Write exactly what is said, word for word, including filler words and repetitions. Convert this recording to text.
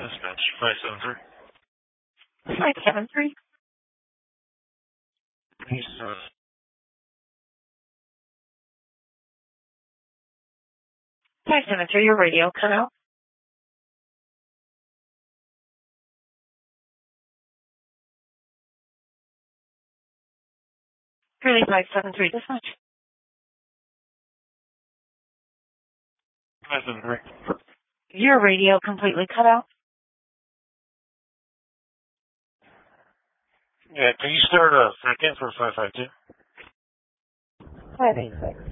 Dispatch, five seven three. five seven three. He's, uh, five seven three, your radio cut out. Really, five seven three, dispatch. five seven three. Your radio completely cut out. Yeah, can you start a second for five five two? five eight six.